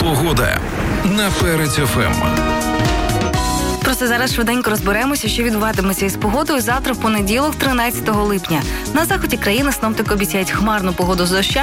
Погода на Перець ФМ. Просто зараз швиденько розберемося, що відбуватиметься із погодою завтра в понеділок, 13 липня. На заході країни синоптики обіцяють хмарну погоду з дощами.